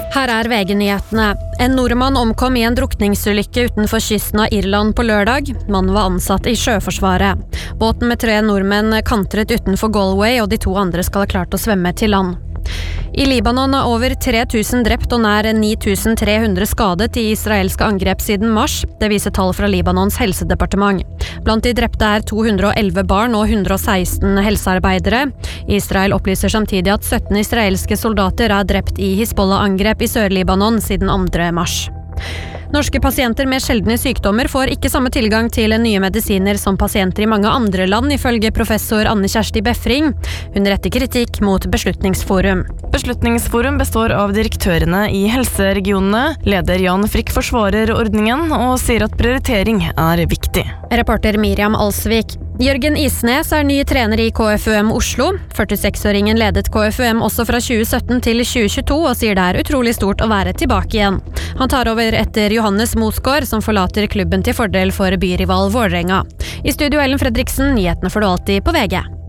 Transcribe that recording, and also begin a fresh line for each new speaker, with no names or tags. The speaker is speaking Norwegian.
Her VG-nyhetene. En nordmann omkom I en drukningsulykke utenfor kysten av Irland på lørdag. Mannen var ansatt I Sjøforsvaret. Båten med 3 nordmenn kantret utenfor Galway, og de 2 andre skal ha klart å svømme til land. I Libanon over 3000 drept og nær 9300 skadet I israelske angrep siden mars. Det viser tall fra Libanons helsedepartement. Blant de drepte 211 barn og 116 helsearbeidere. Israel opplyser samtidig at 17 israelske soldater drept I Hizbollah-angrep I Sør-Libanon siden 2. mars. Norske pasienter med sjeldne sykdommer får ikke samme tilgang til nye medisiner som pasienter I mange andre land, ifølge professor Anne Kjersti Befring. Hun retter kritikk mot Beslutningsforum.
Beslutningsforum består av direktørene I helseregionene. Leder Jan Frikk forsvarer ordningen og sier at prioritering viktig.
Reporter Miriam Alsvik. Jørgen Isnes ny trener I KFUM Oslo. 46-åringen ledet KFUM også fra 2017 til 2022 og sier det utrolig stort å være tilbake igjen. Han tar over etter Johannes Mosgaard, som forlater klubben til fordel for byrival Vålerenga. I studio Ellen Fredriksen, nyhetene får du alltid på VG.